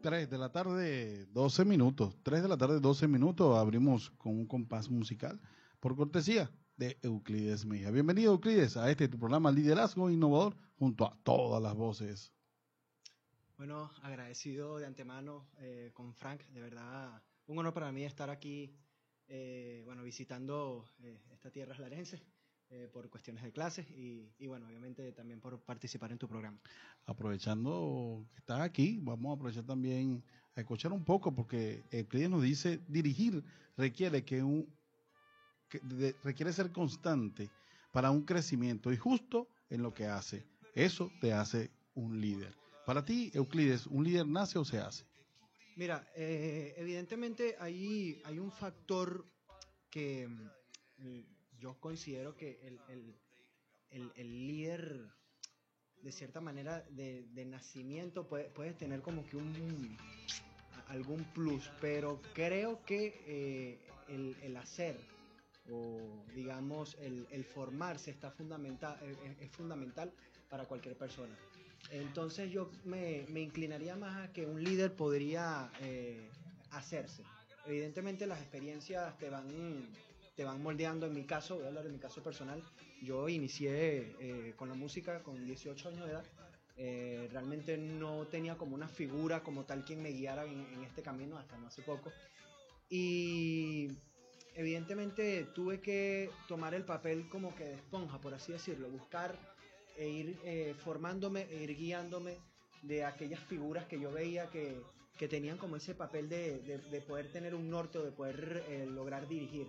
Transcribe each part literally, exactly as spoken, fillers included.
Tres de la tarde, doce minutos. Tres de la tarde, doce minutos. Abrimos con un compás musical por cortesía de Euclides Mejía. Bienvenido, Euclides, a este tu programa Liderazgo Innovador junto a todas las voces. Bueno, agradecido de antemano eh, con Frank. De verdad, un honor para mí estar aquí, eh, bueno, visitando eh, esta tierra larense eh, por cuestiones de clases y, y, bueno, obviamente también por participar en tu programa. Aprovechando que estás aquí, vamos a aprovechar también a escuchar un poco, porque Euclides nos dice, dirigir requiere que un que de, requiere ser constante para un crecimiento y justo en lo que hace. Eso te hace un líder. Para ti, Euclides, ¿un líder nace o se hace? Mira, eh, evidentemente hay, hay un factor que mm, yo considero que el, el, el, el líder, de cierta manera, de, de nacimiento puede, puede tener como que un algún plus, pero creo que eh, el, el hacer o digamos el, el formarse está fundamental, es, es fundamental para cualquier persona. Entonces yo me, me inclinaría más a que un líder podría eh, hacerse. Evidentemente las experiencias te van, te van moldeando. En mi caso, voy a hablar de mi caso personal, yo inicié eh, con la música con dieciocho años de edad. Eh, realmente no tenía como una figura como tal quien me guiara en, en este camino hasta no hace poco. Y evidentemente tuve que tomar el papel como que de esponja, por así decirlo, buscar e ir eh, formándome, e ir guiándome de aquellas figuras que yo veía que, que tenían como ese papel de, de, de poder tener un norte o de poder eh, lograr dirigir.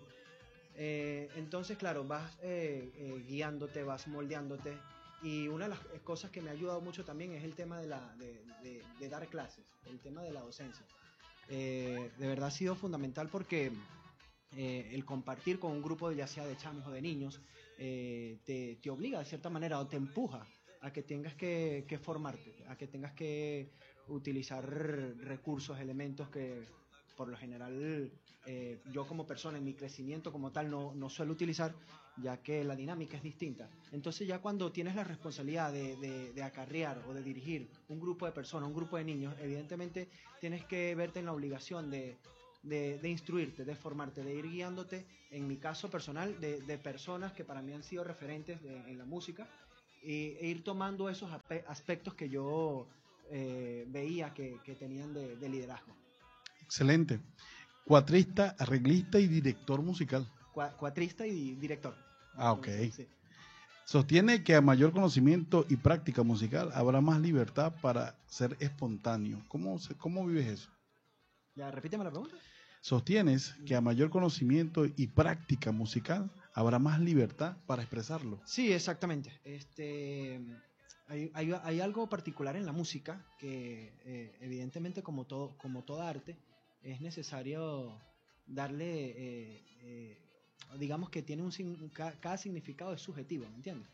Eh, entonces, claro, vas eh, eh, guiándote, vas moldeándote. Y una de las cosas que me ha ayudado mucho también es el tema de, la, de, de, de dar clases, el tema de la docencia. Eh, de verdad ha sido fundamental porque eh, el compartir con un grupo, ya sea de chamos o de niños, eh, te, te obliga de cierta manera o te empuja a que tengas que, que formarte, a que tengas que utilizar recursos, elementos que por lo general eh, yo como persona en mi crecimiento como tal no, no suelo utilizar, ya que la dinámica es distinta. Entonces ya cuando tienes la responsabilidad de, de, de acarrear o de dirigir un grupo de personas, un grupo de niños, evidentemente tienes que verte en la obligación de, de, de instruirte, de formarte, de ir guiándote, en mi caso personal, de, de personas que para mí han sido referentes de, en la música, y, e ir tomando esos aspectos que yo eh, veía que, que tenían de, de liderazgo. Excelente. Cuatrista, arreglista y director musical. Cuatrista y director. Ah, ok. Sí. Sostiene que a mayor conocimiento y práctica musical habrá más libertad para ser espontáneo. ¿Cómo, se, cómo vives eso? Ya, repíteme la pregunta. Sostienes que a mayor conocimiento y práctica musical habrá más libertad para expresarlo. Sí, exactamente. Este, hay, hay, hay algo particular en la música que eh, evidentemente como, todo, como toda arte es necesario darle, eh, eh, digamos que tiene un, cada significado es subjetivo, ¿me entiendes?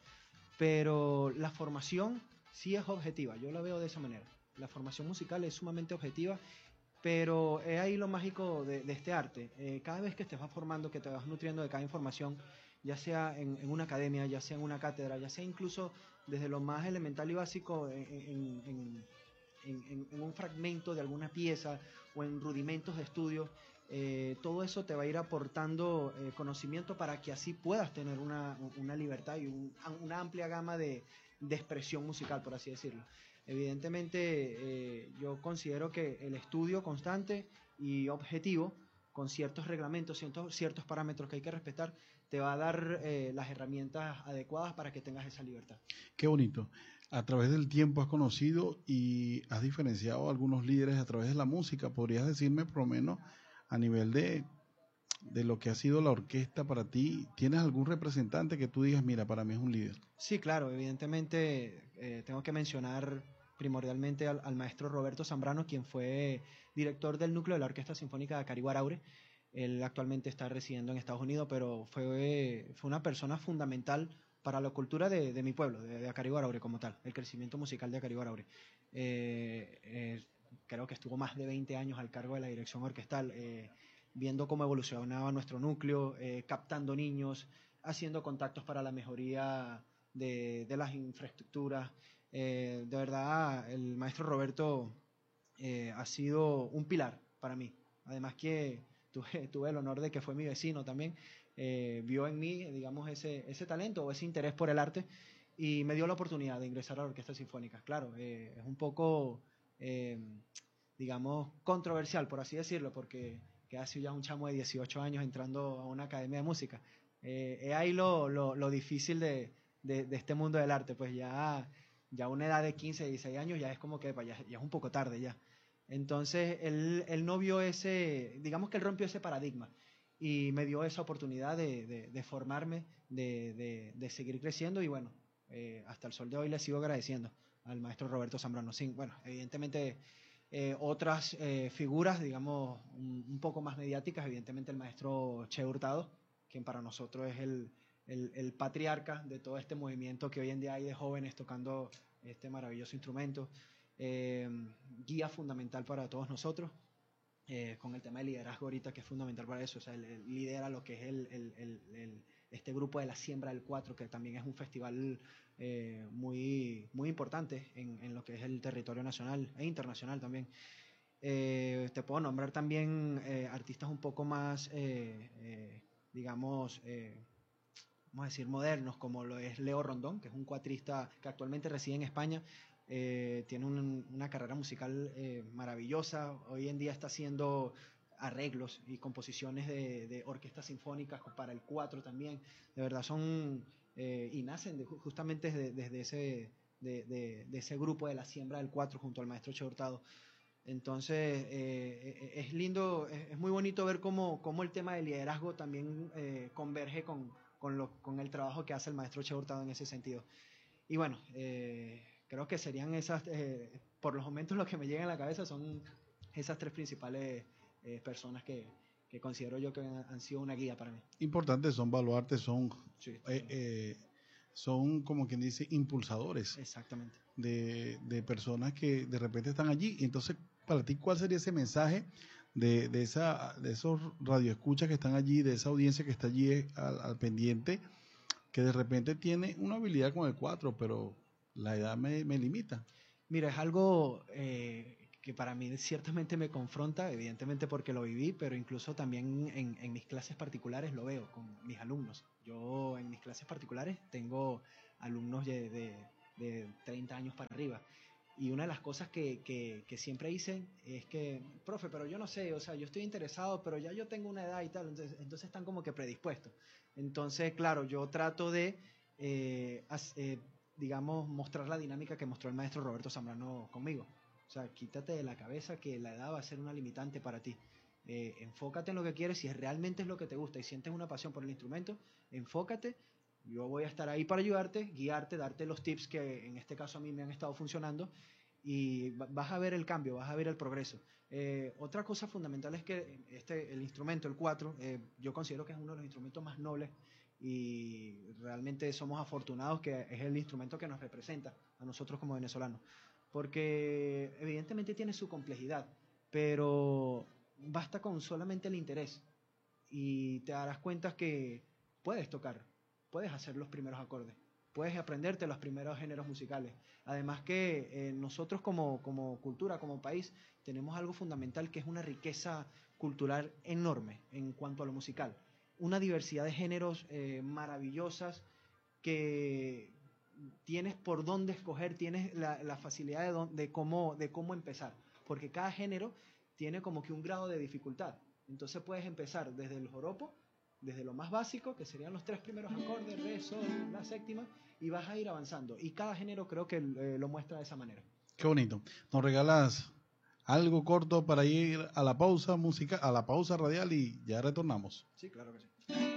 Pero la formación sí es objetiva, yo la veo de esa manera. La formación musical es sumamente objetiva, pero es ahí lo mágico de, de este arte. Eh, cada vez que te vas formando, que te vas nutriendo de cada información, ya sea en, en una academia, ya sea en una cátedra, ya sea incluso desde lo más elemental y básico en, en, en, en, en un fragmento de alguna pieza o en rudimentos de estudio, eh, todo eso te va a ir aportando eh, conocimiento para que así puedas tener una, una libertad y un, una amplia gama de, de expresión musical, por así decirlo. Evidentemente, eh, yo considero que el estudio constante y objetivo, con ciertos reglamentos, ciertos, ciertos parámetros que hay que respetar, te va a dar eh, las herramientas adecuadas para que tengas esa libertad. Qué bonito. A través del tiempo has conocido y has diferenciado a algunos líderes a través de la música. ¿Podrías decirme, por lo menos, a nivel de, de lo que ha sido la orquesta para ti, ¿tienes algún representante que tú digas, mira, para mí es un líder? Sí, claro, evidentemente eh, tengo que mencionar primordialmente al, al maestro Roberto Zambrano, quien fue director del núcleo de la Orquesta Sinfónica de Acarigua-Araure. Él actualmente está residiendo en Estados Unidos, pero fue, fue una persona fundamental para la cultura de, de mi pueblo, de, de Acarigua-Araure como tal, el crecimiento musical de Acarigua-Araure. Eh, eh, creo que estuvo más de veinte años al cargo de la dirección orquestal, eh, viendo cómo evolucionaba nuestro núcleo, eh, captando niños, haciendo contactos para la mejoría de, de las infraestructuras. Eh, de verdad, el maestro Roberto eh, ha sido un pilar para mí. Además que tuve, tuve el honor de que fue mi vecino también, eh, vio en mí, digamos, ese, ese talento o ese interés por el arte y me dio la oportunidad de ingresar a la Orquesta Sinfónica. Claro, eh, es un poco, eh, digamos, controversial, por así decirlo, porque que hace ya un chamo de dieciocho años entrando a una academia de música. Eh, es ahí lo, lo, lo difícil de, de, de este mundo del arte, pues ya, ya una edad de quince, dieciséis años ya es como que ya, ya es un poco tarde ya. Entonces él, él no vio ese, digamos que él rompió ese paradigma y me dio esa oportunidad de, de, de formarme, de, de, de seguir creciendo y bueno, eh, hasta el sol de hoy le sigo agradeciendo al maestro Roberto Zambrano. Sí, bueno, evidentemente eh, otras eh, figuras, digamos, un, un poco más mediáticas, evidentemente el maestro Che Hurtado, quien para nosotros es el, el, el patriarca de todo este movimiento que hoy en día hay de jóvenes tocando este maravilloso instrumento. Eh, guía fundamental para todos nosotros, eh, con el tema de liderazgo ahorita, que es fundamental para eso. O sea, él, él lidera lo que es el, el, el, el, este grupo de la Siembra del Cuatro, que también es un festival eh, muy, muy importante en, en lo que es el territorio nacional e internacional también. Eh, te puedo nombrar también eh, artistas un poco más, eh, eh, digamos, eh, vamos a decir, modernos, como lo es Leo Rondón, que es un cuatrista que actualmente reside en España. Eh, tiene un, una carrera musical eh, maravillosa. Hoy en día está haciendo arreglos y composiciones de, de orquestas sinfónicas para el cuatro también. De verdad son eh, y nacen de, justamente desde, desde ese, de, de, de ese grupo de la Siembra del Cuatro junto al maestro Che Hurtado. Entonces eh, es lindo, es, es muy bonito ver cómo, cómo el tema del liderazgo también eh, converge con, con, lo, con el trabajo que hace el maestro Che Hurtado en ese sentido. Y bueno, eh, creo que serían esas, eh, por los momentos lo que me llega a la cabeza son esas tres principales eh, personas que, que considero yo que han, han sido una guía para mí. Importantes, son baluartes, son, sí, eh, eh, son como quien dice impulsadores. Exactamente. De, de personas que de repente están allí. Entonces, para ti, ¿cuál sería ese mensaje de, de, esa, de esos radioescuchas que están allí, de esa audiencia que está allí al, al pendiente, que de repente tiene una habilidad con el cuatro, pero la edad me, me limita? Mira, es algo eh, que para mí ciertamente me confronta, evidentemente porque lo viví, pero incluso también en, en mis clases particulares lo veo con mis alumnos. Yo en mis clases particulares tengo alumnos de, de, de treinta años para arriba. Y una de las cosas que, que, que siempre dicen es que, profe, pero yo no sé, o sea, yo estoy interesado, pero ya yo tengo una edad y tal, entonces, entonces están como que predispuestos. Entonces, claro, yo trato de, eh, eh, digamos, mostrar la dinámica que mostró el maestro Roberto Zambrano conmigo. O sea, quítate de la cabeza que la edad va a ser una limitante para ti. Eh, enfócate en lo que quieres, si realmente es lo que te gusta y sientes una pasión por el instrumento, enfócate. Yo voy a estar ahí para ayudarte, guiarte, darte los tips que en este caso a mí me han estado funcionando y vas a ver el cambio, vas a ver el progreso. Eh, otra cosa fundamental es que este, el instrumento, el cuatro, eh, yo considero que es uno de los instrumentos más nobles y realmente somos afortunados que es el instrumento que nos representa a nosotros como venezolanos, porque evidentemente tiene su complejidad, pero basta con solamente el interés y te darás cuenta que puedes tocar, puedes hacer los primeros acordes, puedes aprenderte los primeros géneros musicales. Además que eh, nosotros como, como cultura, como país, tenemos algo fundamental que es una riqueza cultural enorme en cuanto a lo musical. Una diversidad de géneros eh, maravillosas que tienes por dónde escoger, tienes la, la facilidad de, don, de, cómo, de cómo empezar, porque cada género tiene como que un grado de dificultad. Entonces puedes empezar desde el joropo, desde lo más básico, que serían los tres primeros acordes, re, sol, la séptima, y vas a ir avanzando. Y cada género creo que eh, lo muestra de esa manera. Qué bonito. Nos regalas algo corto para ir a la pausa musical, a la pausa radial y ya retornamos. Sí, claro que sí.